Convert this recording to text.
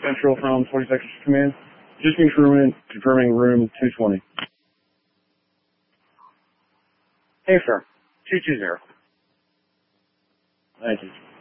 Central from 42nd Command. Just confirming room 220. Hey, sir. 220. Thank you.